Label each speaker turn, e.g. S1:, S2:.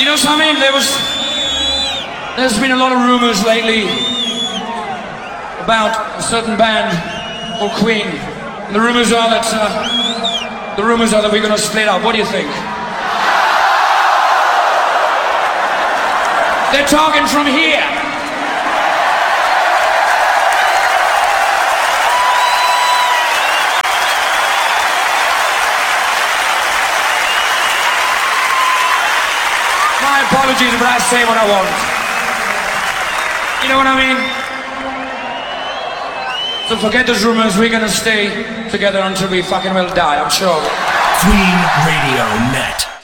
S1: know something? There's been a lot of rumors lately about a certain band called Queen. And the rumors are that we're going to split up. What do you think? They're talking from here. My apologies, but I say what I want. You know what I mean? So forget those rumors, we're gonna stay together until we fucking will die, I'm sure.
S2: Queen Radio Net.